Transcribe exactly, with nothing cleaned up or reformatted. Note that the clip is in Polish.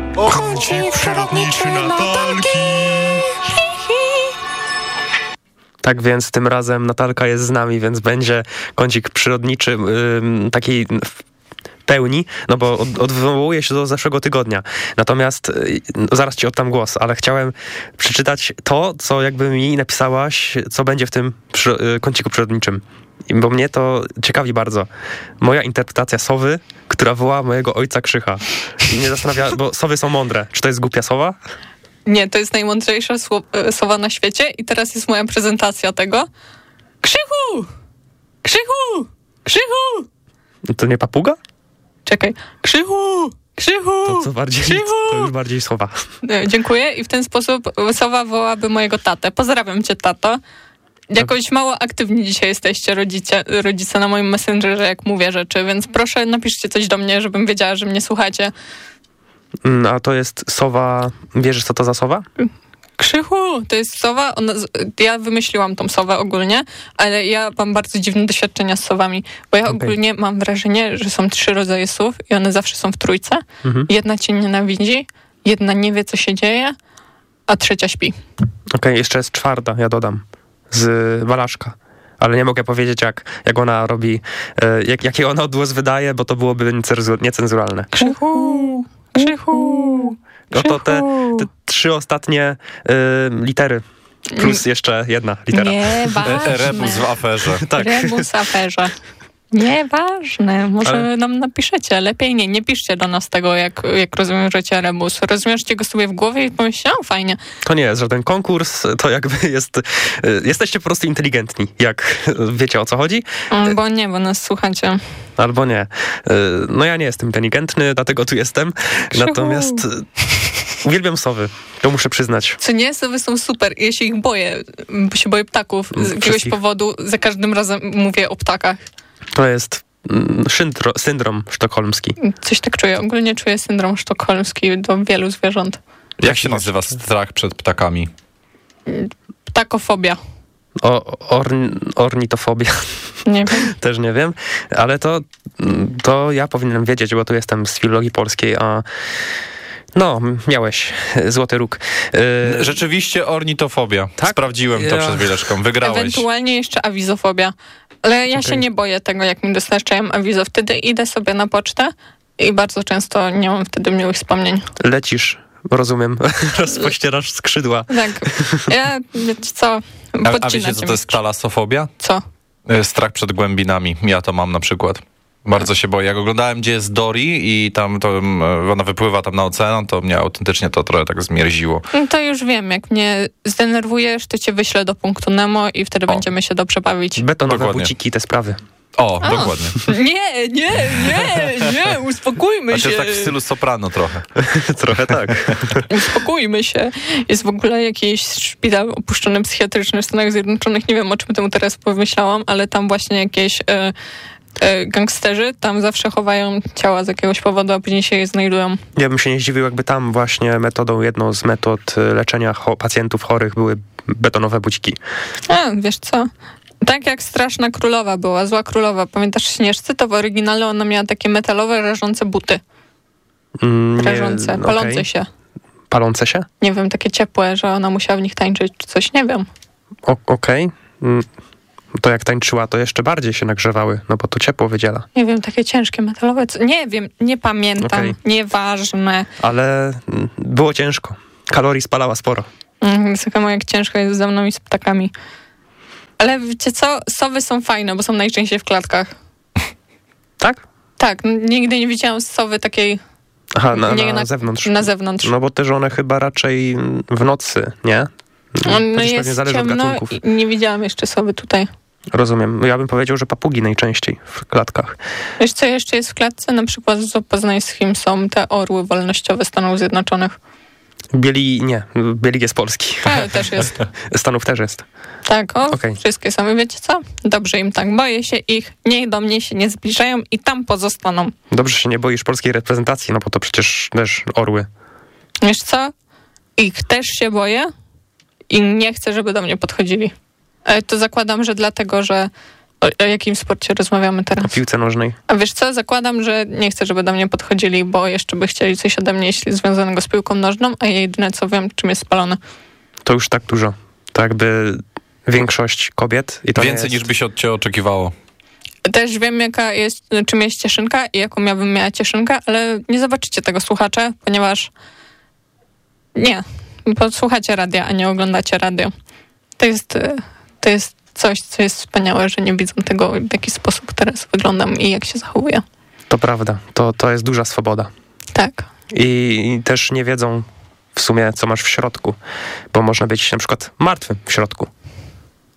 Kącik przyrodniczy Natalki. Tak więc tym razem Natalka jest z nami, więc będzie kącik przyrodniczy yy, takiej pełni, no bo od, odwołuję się do zeszłego tygodnia. Natomiast yy, zaraz ci oddam głos, ale chciałem przeczytać to, co jakby mi napisałaś, co będzie w tym przy, yy, kąciku przyrodniczym. Bo mnie to ciekawi bardzo. Moja interpretacja sowy, która woła mojego ojca Krzycha. I mnie zastanawia, bo sowy są mądre. Czy to jest głupia sowa? Nie, to jest najmądrzejsza sło- sowa na świecie i teraz jest moja prezentacja tego. Krzychu! Krzychu! Krzychu! To nie papuga? Czekaj. Krzychu! Krzychu! To, co bardziej, Krzychu! to już bardziej sowa. Dziękuję i w ten sposób sowa wołaby mojego tatę. Pozdrawiam cię, tato. Jakoś mało aktywni dzisiaj jesteście rodzice, rodzice na moim Messengerze, jak mówię rzeczy, więc proszę napiszcie coś do mnie, żebym wiedziała, że mnie słuchacie. A to jest sowa... Wiesz, co to za sowa? Krzychu, to jest sowa. Ona, ja wymyśliłam tą sowę ogólnie, ale ja mam bardzo dziwne doświadczenia z sowami, bo ja okay. ogólnie mam wrażenie, że są trzy rodzaje sów i one zawsze są w trójce. Mhm. Jedna cię nienawidzi, jedna nie wie, co się dzieje, a trzecia śpi. Okej, okay, jeszcze jest czwarta, ja dodam. Z Walaszka. Ale nie mogę powiedzieć, jak, jak ona robi, jak, jaki ona odgłos wydaje, bo to byłoby niecenzuralne. Krzychu, Krzychu, No to te, te trzy ostatnie y, litery. Plus jeszcze jedna litera. Nieważne. Rebus w aferze. Tak. Rebus w aferze. Nieważne. Może ale... nam napiszecie. Lepiej nie. Nie piszcie do nas tego, jak, jak rozwiążecie rebus. Rozwiążcie go sobie w głowie i pomyślcie, o fajnie. To nie jest żaden konkurs. To jakby jest... Y, jesteście po prostu inteligentni. Jak wiecie, o co chodzi. Bo nie, bo nas słuchacie. Albo nie. Y, no ja nie jestem inteligentny, dlatego tu jestem. Krzychu. Natomiast... Uwielbiam sowy, to muszę przyznać. Co nie? Sowy są super. Ja się ich boję, bo się boję ptaków. Z jakiegoś powodu za każdym razem mówię o ptakach. To jest syndro, syndrom sztokholmski. Coś tak czuję. Ogólnie czuję syndrom sztokholmski do wielu zwierząt. Jak się nazywa strach przed ptakami? Ptakofobia. O, orn, ornitofobia. Nie wiem. Też nie wiem, ale to, to ja powinienem wiedzieć, bo tu jestem z filologii polskiej, a no, miałeś złoty róg. Yy... Rzeczywiście ornitofobia. Tak? Sprawdziłem to ja... przed chwileczką. Wygrałeś. Ewentualnie jeszcze awizofobia. Ale ja okay. się nie boję tego, jak mi dostarczają awizo. Wtedy idę sobie na pocztę i bardzo często nie mam wtedy miłych wspomnień. Lecisz, rozumiem. Rozpościerasz skrzydła. Tak. Ja, wiecie co, a, a wiecie, co to jest talasofobia? Co? Strach przed głębinami. Ja to mam na przykład. Bardzo się boję. Jak oglądałem, gdzie jest Dory i tam to ona wypływa tam na ocean, to mnie autentycznie to trochę tak zmierziło. No to już wiem, jak mnie zdenerwujesz, to cię wyślę do punktu Nemo i wtedy o. będziemy się dobrze bawić. Betonowe dokładnie. Buciki, te sprawy. O, A. dokładnie. Nie, nie, nie, nie, uspokójmy znaczy, się. tak w stylu Soprano trochę. Trochę tak. Uspokójmy się. Jest w ogóle jakiś szpital opuszczony psychiatryczny w Stanach Zjednoczonych. Nie wiem, o czym temu teraz pomyślałam, ale tam właśnie jakieś... E, gangsterzy tam zawsze chowają ciała z jakiegoś powodu, a później się je znajdują. Ja bym się nie zdziwił, jakby tam właśnie metodą, jedną z metod leczenia cho- pacjentów chorych były betonowe buciki. A, wiesz co? Tak jak Straszna Królowa była, Zła Królowa. Pamiętasz Śnieżcy? To w oryginale ona miała takie metalowe, rażące buty. Mm, rażące, nie, palące okay. się. Palące się? Nie wiem, takie ciepłe, że ona musiała w nich tańczyć czy coś, nie wiem. O, Okej. Okay. Mm. To jak tańczyła, to jeszcze bardziej się nagrzewały, no bo to ciepło wydziela. Nie wiem, takie ciężkie metalowe, co... nie wiem, nie pamiętam, okay. Nieważne. Ale było ciężko. Kalorii spalała sporo. Mm, samo jak ciężko jest ze mną i z ptakami. Ale wiecie co? Sowy są fajne, bo są najczęściej w klatkach. Tak? Tak, nigdy nie widziałam sowy takiej... Aha, na, na, na zewnątrz. Na zewnątrz. No bo też one chyba raczej w nocy, nie? No, no jest ciemno i nie widziałam jeszcze sowy tutaj. Rozumiem. Ja bym powiedział, że papugi najczęściej w klatkach. Wiesz, co jeszcze jest w klatce? Na przykład z poznańskim są te orły wolnościowe Stanów Zjednoczonych. Bieli, nie. Bielik jest polski. Ale też jest. Stanów też jest. Tak, o, okay. Wszystkie są. I wiecie co? Dobrze im tak. Boję się ich. Niech do mnie się nie zbliżają i tam pozostaną. Dobrze się nie boisz polskiej reprezentacji, no bo to przecież też orły. Wiesz co? Ich też się boję i nie chcę, żeby do mnie podchodzili. To zakładam, że dlatego, że O, o jakim sporcie rozmawiamy teraz? O piłce nożnej. A wiesz co, zakładam, że nie chcę, żeby do mnie podchodzili, bo jeszcze by chcieli coś ode mnie, jeśli związanego z piłką nożną, a ja jedyne co wiem, czym jest spalone. To już tak dużo. To jakby większość kobiet. I to Więcej jest... niż by się od ciebie oczekiwało. Też wiem, jaka jest, czym jest cieszynka i jaką ja bym miała cieszynkę, ale nie zobaczycie tego, słuchacze, ponieważ nie, posłuchacie radia, a nie oglądacie radio. To jest, to jest coś, co jest wspaniałe, że nie widzą tego, w jaki sposób teraz wyglądam i jak się zachowuję. To prawda. To, to jest duża swoboda. Tak. I, I też nie wiedzą w sumie, co masz w środku, bo można być na przykład martwym w środku.